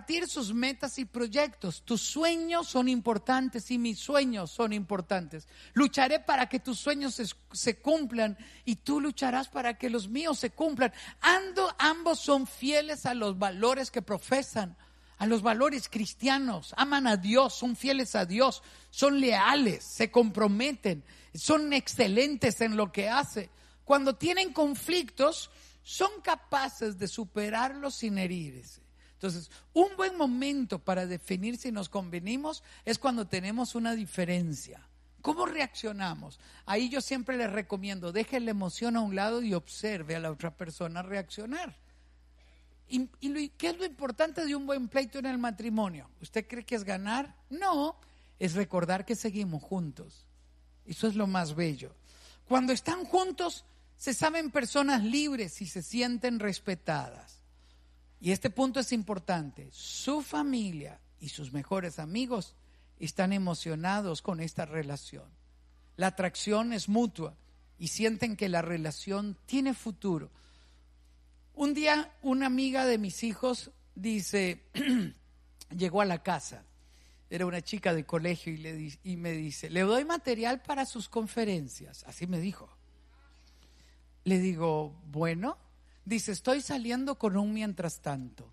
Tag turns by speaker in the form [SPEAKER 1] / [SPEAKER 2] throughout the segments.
[SPEAKER 1] compartir sus metas y proyectos. Tus sueños son importantes y mis sueños son importantes. Lucharé para que tus sueños se cumplan y tú lucharás para que los míos se cumplan. Ambos son fieles a los valores que profesan, a los valores cristianos. Aman a Dios, son fieles a Dios, son leales, se comprometen, son excelentes en lo que hacen. Cuando tienen conflictos, son capaces de superarlos sin herirse. Entonces, un buen momento para definir si nos convenimos es cuando tenemos una diferencia. ¿Cómo reaccionamos? Ahí yo siempre les recomiendo, deje la emoción a un lado y observe a la otra persona reaccionar. ¿Qué es lo importante de un buen pleito en el matrimonio? ¿Usted cree que es ganar? No, es recordar que seguimos juntos. Eso es lo más bello. Cuando están juntos, se saben personas libres y se sienten respetadas. Y este punto es importante. Su familia y sus mejores amigos están emocionados con esta relación. La atracción es mutua y sienten que la relación tiene futuro. Un día una amiga de mis hijos dice, llegó a la casa, era una chica de colegio y me dice, le doy material para sus conferencias. Así me dijo. Le digo, bueno, dice, estoy saliendo con un mientras tanto.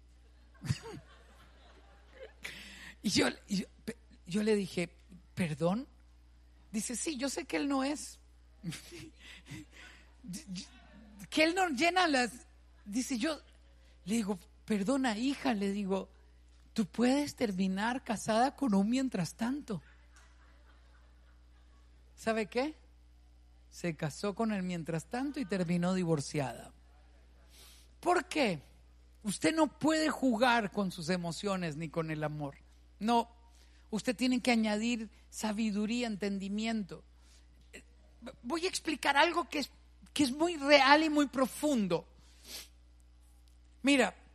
[SPEAKER 1] y yo le dije, ¿perdón? Dice, sí, yo sé que él no es. Que él no llena las... Dice, yo le digo, perdona, hija, le digo, tú puedes terminar casada con un mientras tanto. ¿Sabe qué? Se casó con él mientras tanto y terminó divorciada. ¿Por qué? Usted no puede jugar con sus emociones ni con el amor. No, usted tiene que añadir sabiduría, entendimiento. Voy a explicar algo que es muy real y muy profundo. Mira,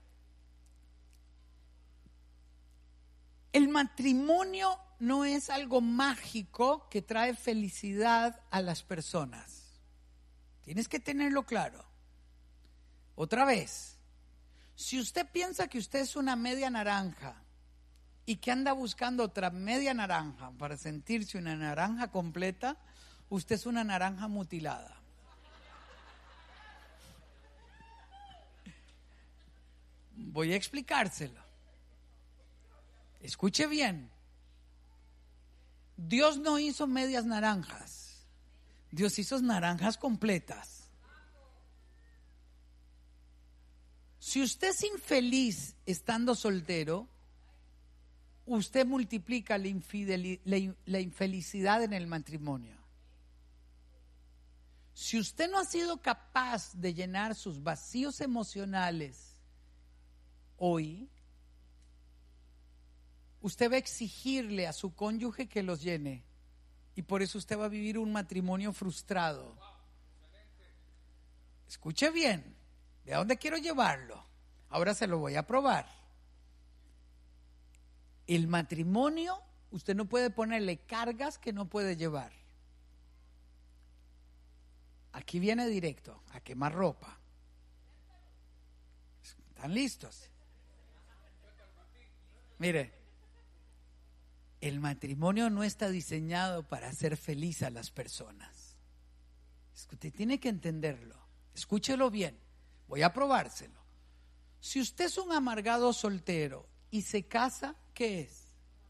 [SPEAKER 1] el matrimonio no es algo mágico que trae felicidad a las personas. Tienes que tenerlo claro. Otra vez, si usted piensa que usted es una media naranja y que anda buscando otra media naranja para sentirse una naranja completa, usted es una naranja mutilada. Voy a explicárselo. Escuche bien. Dios no hizo medias naranjas. Dios hizo naranjas completas. Si usted es infeliz estando soltero, usted multiplica la infelicidad en el matrimonio. Si usted no ha sido capaz de llenar sus vacíos emocionales hoy, usted va a exigirle a su cónyuge que los llene y por eso usted va a vivir un matrimonio frustrado. Escuche bien, ¿de dónde quiero llevarlo? Ahora se lo voy a probar. El matrimonio, usted no puede ponerle cargas que no puede llevar. Aquí viene directo, a quemar ropa. ¿Están listos? Mire, el matrimonio no está diseñado para hacer feliz a las personas. Usted tiene que entenderlo. Escúchelo bien. Voy a probárselo. Si usted es un amargado soltero y se casa, ¿qué es?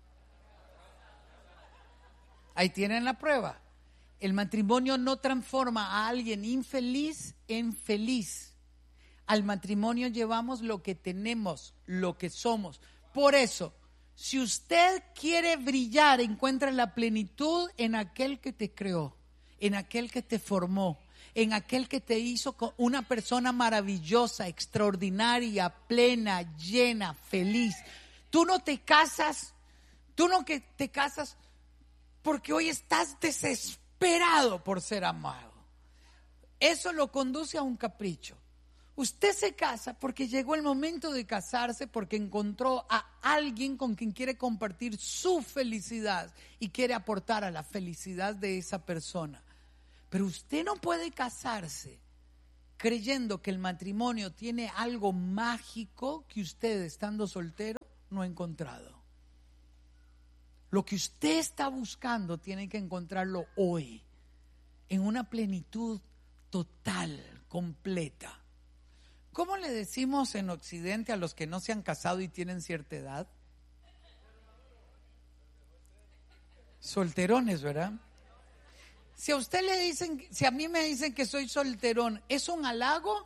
[SPEAKER 1] Ahí tienen la prueba. El matrimonio no transforma a alguien infeliz en feliz. Al matrimonio llevamos lo que tenemos, lo que somos. Por eso, si usted quiere brillar, encuentra la plenitud en aquel que te creó, en aquel que te formó, en aquel que te hizo una persona maravillosa, extraordinaria, plena, llena, feliz. Tú no te casas porque hoy estás desesperado por ser amado. Eso lo conduce a un capricho. Usted se casa porque llegó el momento de casarse, porque encontró a alguien con quien quiere compartir su felicidad y quiere aportar a la felicidad de esa persona. Pero usted no puede casarse creyendo que el matrimonio tiene algo mágico que usted, estando soltero, no he encontrado. Lo que usted está buscando tiene que encontrarlo hoy, en una plenitud total, completa. ¿Cómo le decimos en Occidente a los que no se han casado y tienen cierta edad? Solterones, ¿verdad? Si a usted le dicen, si a mí me dicen que soy solterón, ¿es un halago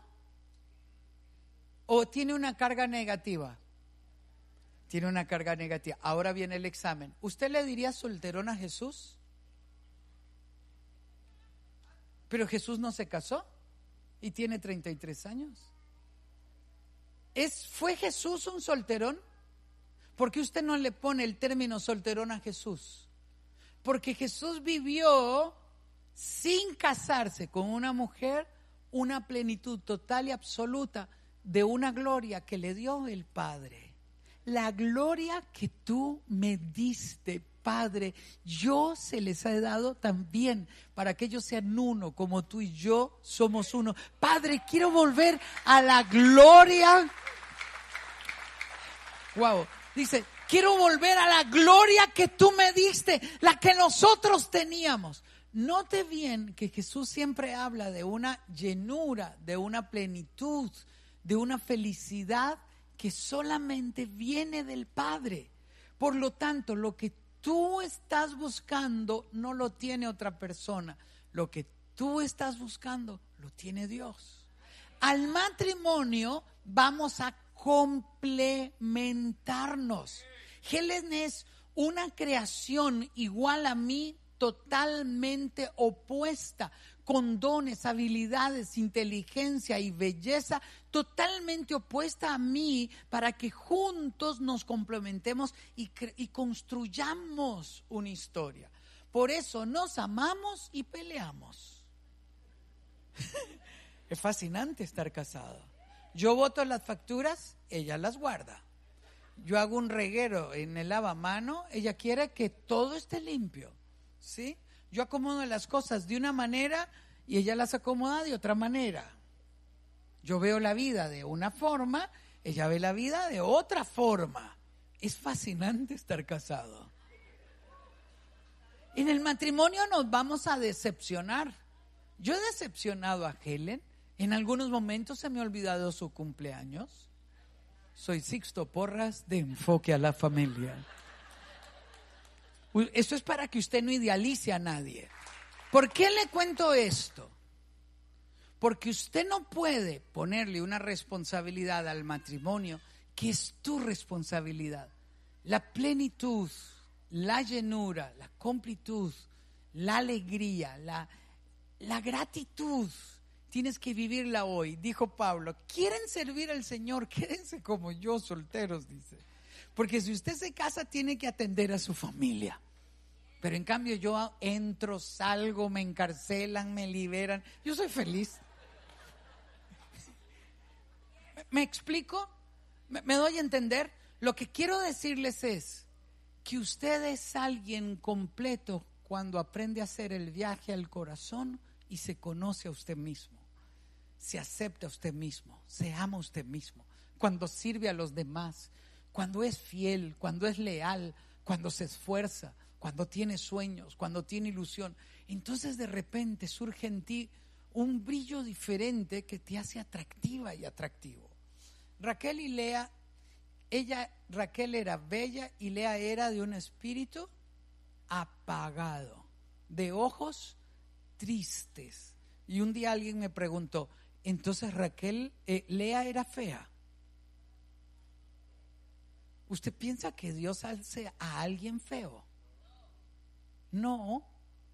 [SPEAKER 1] o tiene una carga negativa? Tiene una carga negativa. Ahora viene el examen. ¿Usted le diría solterón a Jesús? Pero Jesús no se casó y tiene 33 años. ¿Fue Jesús un solterón? ¿Por qué usted no le pone el término solterón a Jesús? Porque Jesús vivió sin casarse con una mujer una plenitud total y absoluta de una gloria que le dio el Padre. La gloria que tú me diste, Padre, yo se les he dado también para que ellos sean uno, como tú y yo somos uno. Padre, quiero volver a la gloria. Wow, dice, quiero volver a la gloria que tú me diste, la que nosotros teníamos. Note bien que Jesús siempre habla de una llenura, de una plenitud, de una felicidad que solamente viene del Padre. Por lo tanto, lo que tú estás buscando no lo tiene otra persona. Lo que tú estás buscando lo tiene Dios. Al matrimonio vamos a complementarnos. Helen es una creación igual a mí, totalmente opuesta, con dones, habilidades, inteligencia y belleza totalmente opuesta a mí, para que juntos nos complementemos y construyamos una historia. Por eso nos amamos y peleamos. Es fascinante estar casado. Yo boto las facturas, ella las guarda. Yo hago un reguero en el lavamano, ella quiere que todo esté limpio, ¿sí? Yo acomodo las cosas de una manera y ella las acomoda de otra manera. Yo veo la vida de una forma, ella ve la vida de otra forma. Es fascinante estar casado. En el matrimonio nos vamos a decepcionar. Yo he decepcionado a Helen. En algunos momentos se me ha olvidado su cumpleaños. Soy Sixto Porras de Enfoque a la Familia. Eso es para que usted no idealice a nadie. ¿Por qué le cuento esto? Porque usted no puede ponerle una responsabilidad al matrimonio que es tu responsabilidad. La plenitud, la llenura, la completud, la alegría, la gratitud, tienes que vivirla hoy. Dijo Pablo, ¿quieren servir al Señor? Quédense como yo, solteros, dice. Porque si usted se casa, tiene que atender a su familia. Pero en cambio yo entro, salgo, me encarcelan, me liberan. Yo soy feliz. ¿Me explico? ¿Me doy a entender? Lo que quiero decirles es que usted es alguien completo cuando aprende a hacer el viaje al corazón y se conoce a usted mismo. Se acepta a usted mismo, se ama a usted mismo. Cuando sirve a los demás, cuando es fiel, cuando es leal, cuando se esfuerza, cuando tiene sueños, cuando tiene ilusión. Entonces de repente surge en ti un brillo diferente que te hace atractiva y atractivo. Raquel y Lea, Raquel era bella y Lea era de un espíritu apagado, de ojos tristes. Y un día alguien me preguntó, entonces Lea era fea. ¿Usted piensa que Dios hace a alguien feo? No.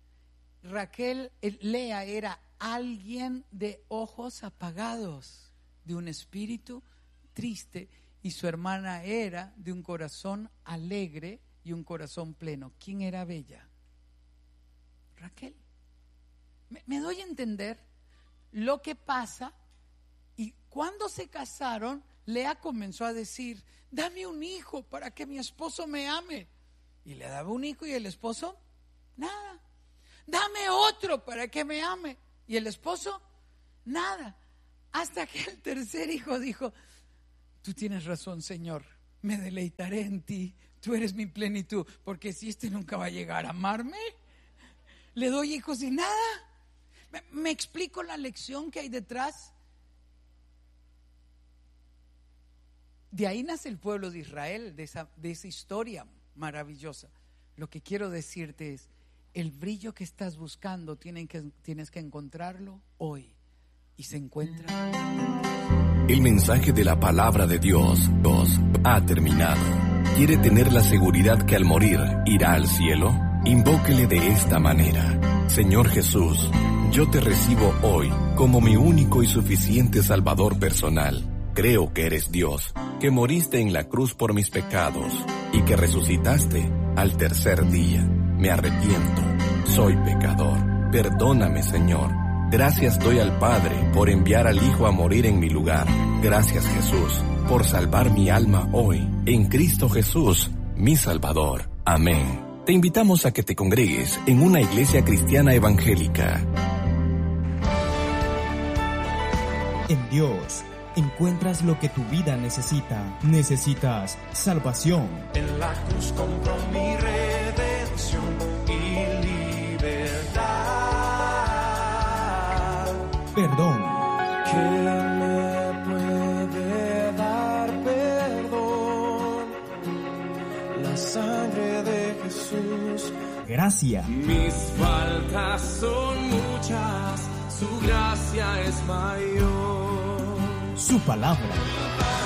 [SPEAKER 1] Lea era alguien de ojos apagados, de un espíritu triste, y su hermana era de un corazón alegre y un corazón pleno. ¿Quién era bella? Raquel. ¿Me doy a entender lo que pasa? Y cuando se casaron, Lea comenzó a decir, dame un hijo para que mi esposo me ame. Y le daba un hijo y el esposo, nada. Dame otro para que me ame. Y el esposo, nada. Hasta que el tercer hijo dijo, tú tienes razón, Señor, me deleitaré en ti, tú eres mi plenitud, porque si este nunca va a llegar a amarme, le doy hijos y nada. ¿Me explico la lección que hay detrás? De ahí nace el pueblo de Israel, de esa historia maravillosa. Lo que quiero decirte es, el brillo que estás buscando tienes que encontrarlo hoy, y se encuentra.
[SPEAKER 2] El mensaje de la palabra de Dios ha terminado. ¿Quiere tener la seguridad que al morir irá al cielo? Invóquele de esta manera: Señor Jesús, yo te recibo hoy como mi único y suficiente Salvador personal. Creo que eres Dios, que moriste en la cruz por mis pecados y que resucitaste al tercer día. Me arrepiento, soy pecador. Perdóname, Señor. Gracias doy al Padre por enviar al Hijo a morir en mi lugar. Gracias, Jesús, por salvar mi alma hoy, en Cristo Jesús, mi Salvador. Amén. Te invitamos a que te congregues en una iglesia cristiana evangélica.
[SPEAKER 3] En Dios encuentras lo que tu vida necesita. Necesitas salvación.
[SPEAKER 4] En la cruz compró mi redención y libertad.
[SPEAKER 3] Perdón.
[SPEAKER 4] ¿Quién me puede dar perdón? La sangre de Jesús.
[SPEAKER 3] Gracia.
[SPEAKER 4] Mis faltas son muchas, su gracia es mayor.
[SPEAKER 3] Su palabra.